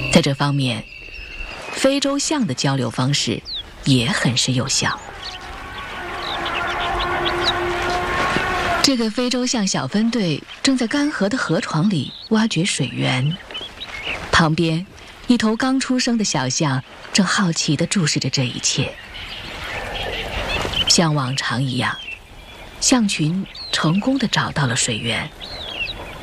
在这方面，非洲象的交流方式也很是有效。这个非洲象小分队正在干涸的河床里挖掘水源，旁边一头刚出生的小象正好奇地注视着这一切。像往常一样，象群成功地找到了水源，